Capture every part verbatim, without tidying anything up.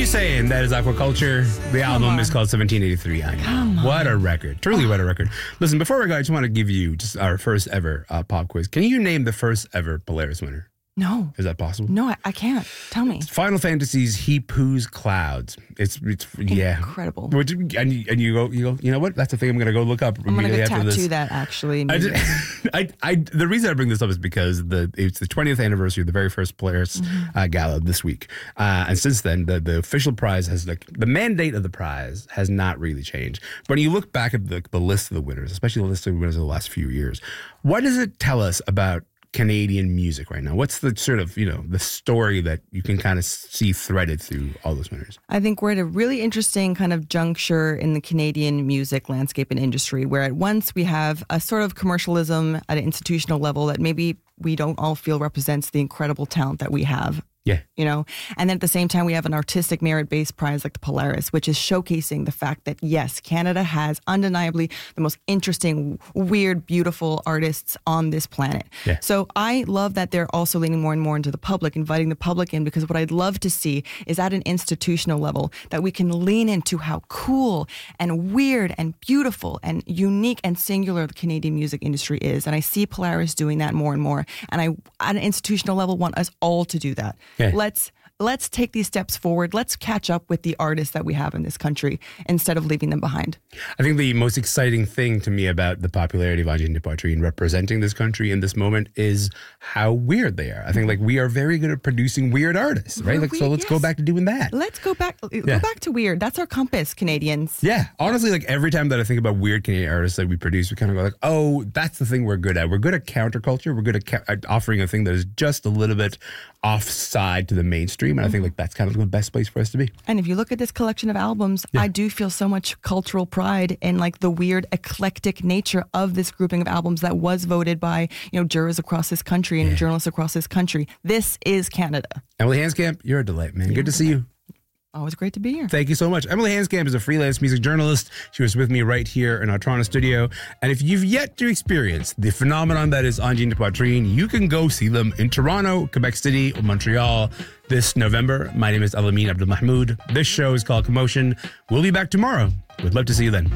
saying that is Aquaculture. The Come album on. is called seventeen eighty-three. I know. Come on. What a record. Truly what a record. Listen, before we go, I just want to give you just our first ever uh, pop quiz. Can you name the first ever Polaris winner? No. Is that possible? No, I, I can't. Tell me. Final Fantasy's He Poos Clouds. It's, it's yeah. Incredible. Which, and, you, and you go, you go, you know what? That's the thing I'm going to go look up I'm going to immediately go after tattoo this. that, actually. I, just, I, I, the reason I bring this up is because the it's the twentieth anniversary of the very first Polaris Mm-hmm. uh, Gala this week, uh, and since then the the official prize has like the mandate of the prize has not really changed. But when you look back at the, the list of the winners, especially the list of the winners of the last few years, what does it tell us about Canadian music right now? What's the sort of, you know, the story that you can kind of see threaded through all those winners? I think we're at a really interesting kind of juncture in the Canadian music landscape and industry where at once we have a sort of commercialism at an institutional level that maybe we don't all feel represents the incredible talent that we have. Yeah. You know, and then at the same time, we have an artistic merit-based prize like the Polaris, which is showcasing the fact that, yes, Canada has undeniably the most interesting, weird, beautiful artists on this planet. Yeah. So I love that they're also leaning more and more into the public, inviting the public in, because what I'd love to see is at an institutional level that we can lean into how cool and weird and beautiful and unique and singular the Canadian music industry is. And I see Polaris doing that more and more. And I, at an institutional level, want us all to do that. Yeah. Let's let's take these steps forward. Let's catch up with the artists that we have in this country instead of leaving them behind. I think the most exciting thing to me about the popularity of Angine de Poitrine representing this country in this moment is how weird they are. I think like we are very good at producing weird artists, right? We're Like so weird, let's go yes. back to doing that. Let's go back Yeah. go back to weird. That's our compass, Canadians. Yeah, honestly, like every time that I think about weird Canadian artists that we produce, we kind of go like, oh, that's the thing we're good at. We're good at counterculture. We're good at, ca- at offering a thing that is just a little bit offside to the mainstream. And I think like that's kind of the best place for us to be. And if you look at this collection of albums, Yeah. I do feel so much cultural pride in like the weird eclectic nature of this grouping of albums that was voted by, you know, jurors across this country and Yeah. journalists across this country. This is Canada. Emily Hanscamp, you're a delight, man. Good to see you. Always great to be here. Thank you so much. Emily Hanscamp is a freelance music journalist. She was with me right here in our Toronto studio. And if you've yet to experience the phenomenon that is Angine de Poitrine, you can go see them in Toronto, Quebec City, or Montreal this November. My name is Alameen Abdul-Mahmoud. This show is called Commotion. We'll be back tomorrow. We'd love to see you then.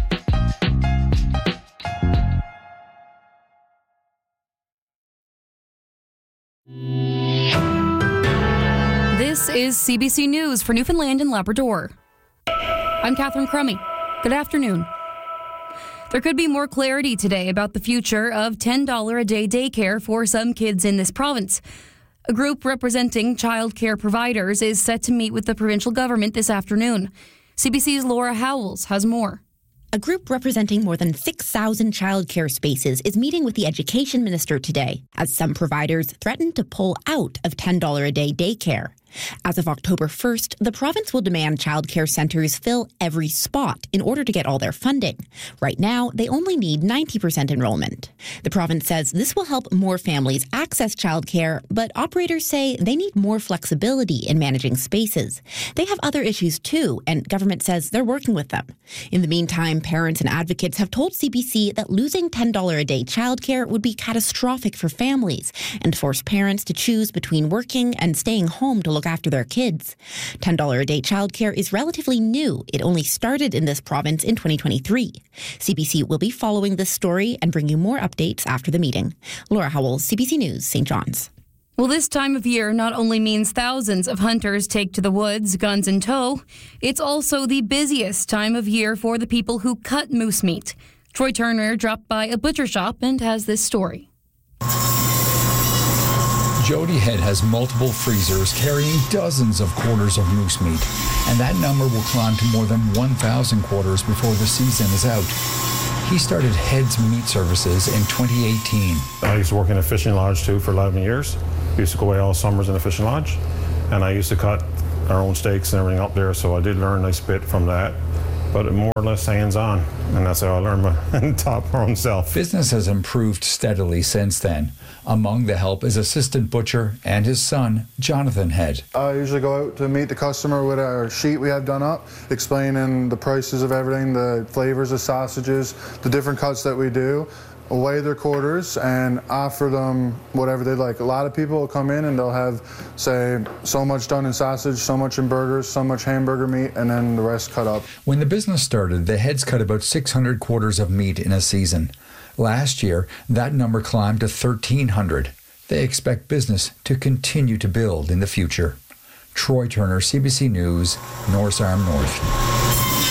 This is C B C News for Newfoundland and Labrador. I'm Catherine Crummy. Good afternoon. There could be more clarity today about the future of ten dollars a day daycare for some kids in this province. A group representing childcare providers is set to meet with the provincial government this afternoon. C B C's Laura Howells has more. A group representing more than six thousand childcare spaces is meeting with the Education Minister today as some providers threaten to pull out of ten dollars a day daycare. As of October first, the province will demand childcare centres fill every spot in order to get all their funding. Right now, they only need ninety percent enrollment. The province says this will help more families access childcare, but operators say they need more flexibility in managing spaces. They have other issues too, and government says they're working with them. In the meantime, parents and advocates have told C B C that losing ten dollars a day childcare would be catastrophic for families and force parents to choose between working and staying home to look after their kids. ten dollars a day childcare is relatively new. It only started in this province in twenty twenty-three. C B C will be following this story and bring you more updates after the meeting. Laura Howell, C B C News, Saint John's. Well, this time of year not only means thousands of hunters take to the woods, guns in tow, it's also the busiest time of year for the people who cut moose meat. Troy Turner dropped by a butcher shop and has this story. Jody Head has multiple freezers carrying dozens of quarters of moose meat, and that number will climb to more than one thousand quarters before the season is out. He started Head's Meat Services in twenty eighteen. I used to work in a fishing lodge too for eleven years. We used to go away all summers in a fishing lodge, and I used to cut our own steaks and everything up there, so I did learn a nice bit from that. But more or less hands-on, and that's how I learned my top my own self. Business has improved steadily since then. Among the help is assistant butcher and his son, Jonathan Head. I usually go out to meet the customer with our sheet we have done up, explaining the prices of everything, the flavors of sausages, the different cuts that we do. away their quarters and offer them whatever they like. A lot of people will come in and they'll have, say, so much done in sausage, so much in burgers, so much hamburger meat, and then the rest cut up. When the business started, the heads cut about six hundred quarters of meat in a season. Last year, that number climbed to thirteen hundred. They expect business to continue to build in the future. Troy Turner, C B C News, North Arm North.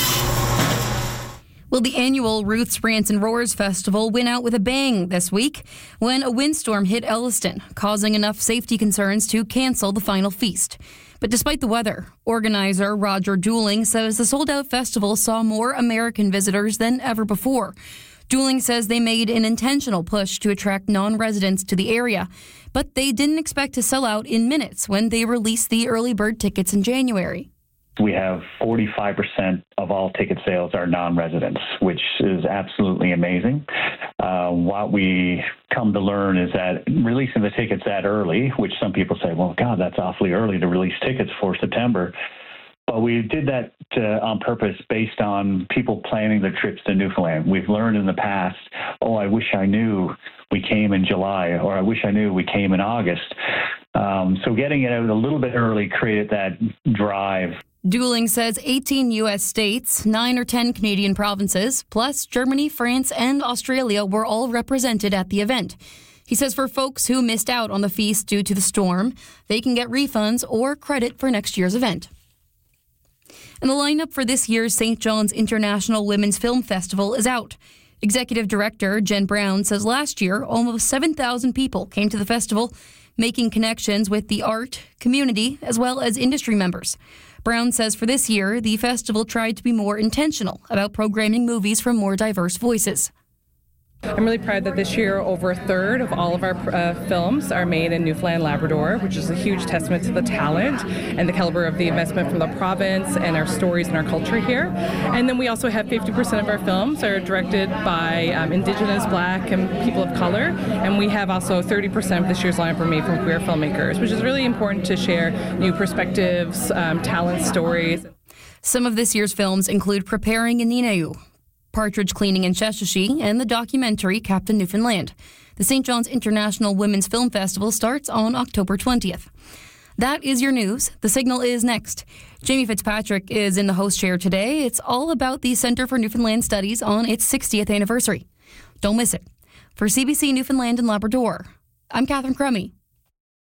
Well, the annual Ruth's Rants and Roars Festival went out with a bang this week when a windstorm hit Elliston, causing enough safety concerns to cancel the final feast. But despite the weather, organizer Roger Dooling says the sold-out festival saw more American visitors than ever before. Dooling says they made an intentional push to attract non-residents to the area, but they didn't expect to sell out in minutes when they released the early bird tickets in January. We have forty-five percent of all ticket sales are non-residents, which is absolutely amazing. Uh, what we come to learn is that releasing the tickets that early, which some people say, well, God, that's awfully early to release tickets for September. But we did that uh, on purpose based on people planning their trips to Newfoundland. We've learned in the past, oh, I wish I knew we came in July, or I wish I knew we came in August. Um, so getting it out a little bit early created that drive. Dooling says eighteen U S states, nine or ten Canadian provinces, plus Germany, France, and Australia were all represented at the event. He says for folks who missed out on the feast due to the storm, they can get refunds or credit for next year's event. And the lineup for this year's Saint John's International Women's Film Festival is out. Executive Director Jen Brown says last year, almost seven thousand people came to the festival, making connections with the art, community, as well as industry members. Brown says for this year, the festival tried to be more intentional about programming movies from more diverse voices. I'm really proud that this year over a third of all of our uh, films are made in Newfoundland, Labrador, which is a huge testament to the talent and the caliber of the investment from the province and our stories and our culture here. And then we also have fifty percent of our films are directed by um, Indigenous, Black, and people of color. And we have also thirty percent of this year's lineup are made from queer filmmakers, which is really important to share new perspectives, um, talent stories. Some of this year's films include Preparing in Ninayu, Partridge Cleaning in Sheshatshiu, and the documentary Captain Newfoundland. The Saint John's International Women's Film Festival starts on October twentieth. That is your news. The Signal is next. Jamie Fitzpatrick is in the host chair today. It's all about the Centre for Newfoundland Studies on its sixtieth anniversary. Don't miss it. For C B C Newfoundland and Labrador, I'm Catherine Crummy.